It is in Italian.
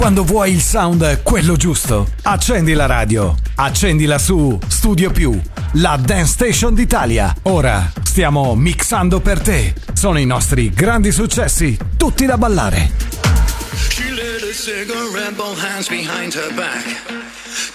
Quando vuoi il sound quello giusto, accendi la radio, accendila su Studio Più, la dance station d'Italia. Ora stiamo mixando per te. Sono i nostri grandi successi, tutti da ballare. She lit a cigarette, both hands behind her back.